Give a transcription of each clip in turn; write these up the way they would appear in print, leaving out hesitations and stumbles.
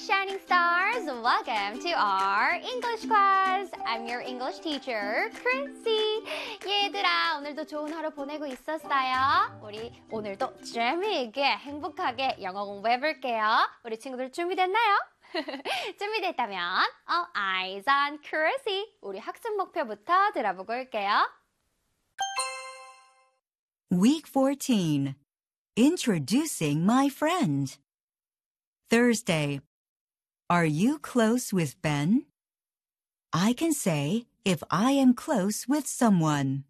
shining stars! Welcome to our English class. I'm your English teacher, Chrissy. 얘들아, 오늘도 좋은 하루 보내고 있었어요? 우리 오늘도 재미있게 행복하게 영어 공부해볼게요. 우리 친구들 준비됐나요? 준비됐다면 Eyes on Chrissy. 우리 학습 목표부터 들어보고 올게요. Week 14. Introducing my friend. Thursday. Are you close with Ben? I can say if I am close with someone.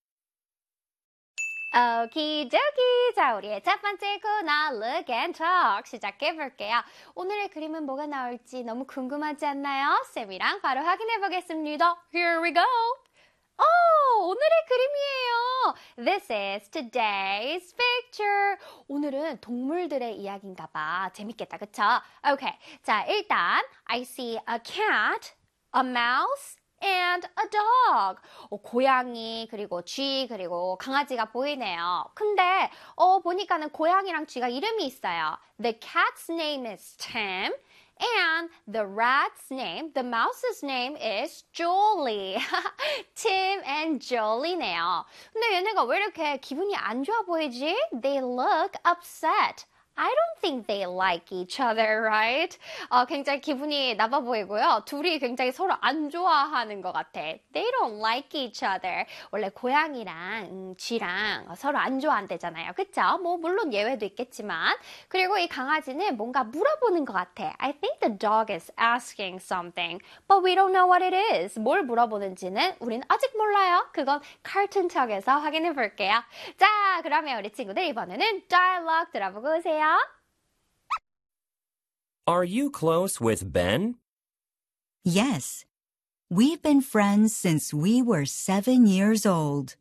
오키도키. 자, 우리의 첫 번째 코너 Look and Talk 시작해볼게요. 오늘의 그림은 뭐가 나올지 너무 궁금하지 않나요? 쌤이랑 바로 확인해보겠습니다. Here we go. 오늘의 그림이에요. This is today's picture. 오늘은 동물들의 이야기인가 봐. 재밌겠다, 그쵸? Okay. 자, 일단 I see a cat, a mouse, and a dog. 고양이, 그리고 쥐, 그리고 강아지가 보이네요. 근데 보니까는 고양이랑 쥐가 이름이 있어요. The cat's name is Tim. And the rat's name, the mouse's name is Jolie. Tim and Jolie네요. 근데 얘네가 왜 이렇게 기분이 안 좋아 보이지? They look upset. I don't think they like each other, right? 굉장히 기분이 나빠 보이고요. 둘이 굉장히 서로 안 좋아하는 것 같아. They don't like each other. 원래 고양이랑 쥐랑 서로 안 좋아한대잖아요. 그쵸? 뭐 물론 예외도 있겠지만. 그리고 이 강아지는 뭔가 물어보는 것 같아. I think the dog is asking something, but we don't know what it is. 뭘 물어보는지는 우린 아직 몰라요. 그건 카툰톡에서 확인해 볼게요. 자, 그러면 우리 친구들 이번에는 dialogue 들어보고 오세요. Are you close with Ben? Yes. We've been friends since we were 7 years old.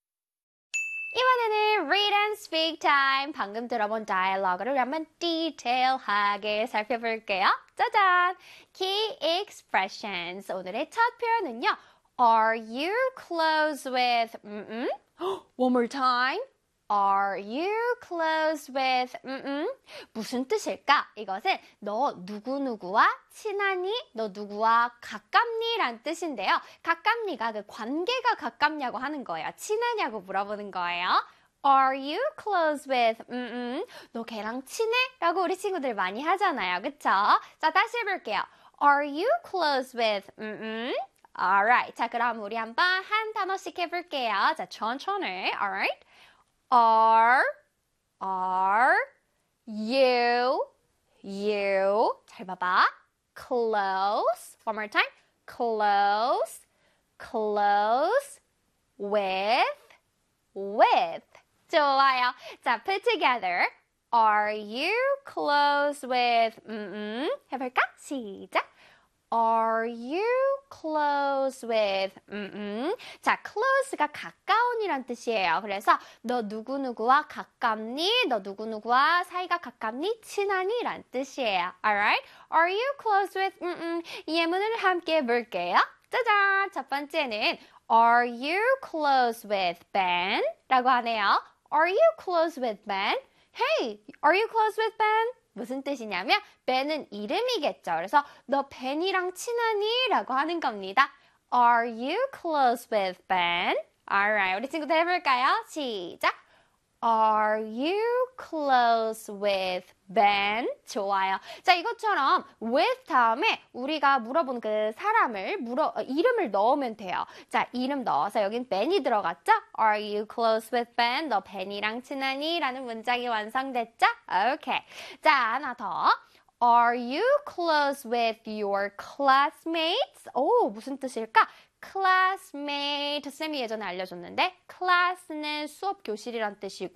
이번에는 read and speak time. 방금 들어본 다이얼로그를 한번 디테일하게 살펴볼게요. 짜잔! Key expressions. 오늘의 첫 표현은요. Are you close with... One more time. Are you close with... 무슨 뜻일까? 이것은 너 누구누구와 친하니? 너 누구와 가깝니? 라는 뜻인데요. 가깝니가 그 관계가 가깝냐고 하는 거예요. 친하냐고 물어보는 거예요. Are you close with... 너 걔랑 친해? 라고 우리 친구들 많이 하잖아요. 그쵸? 자, 다시 해볼게요. Are you close with... Alright. 자, 그럼 우리 한번 한 단어씩 해볼게요. 자, 천천히. Alright. Are you 잘 봐봐. Close. One more time. Close with. 좋아요. 자, put together. Are you close with 해볼까? 시작. Are you close with 자, close가 가까운이란 뜻이에요. 그래서 너 누구누구와 가깝니? 너 누구누구와 사이가 가깝니? 친하니? 란 뜻이에요. Alright? Are you close with 이 예문을 함께 볼게요. 짜잔! 첫 번째는 Are you close with Ben? 라고 하네요. Are you close with Ben? Hey, are you close with Ben? 무슨 뜻이냐면 Ben은 이름이겠죠. 그래서 너 Ben이랑 친하니? 라고 하는 겁니다. Are you close with Ben? Alright, 우리 친구들 해볼까요? 시작! Are you close with Ben? 좋아요. 자, 이것처럼 with 다음에 우리가 물어본 그 사람을 이름을 넣으면 돼요. 자, 이름 넣어서 여긴 Ben이 들어갔죠? Are you close with Ben? 너 Ben이랑 친하니? 라는 문장이 완성됐죠? 오케이. 자, 하나 더. Are you close with your classmates? 오, 무슨 뜻일까? classmate. 쌤이 예전에 알려줬는데 class는 수업 교실이란 뜻이고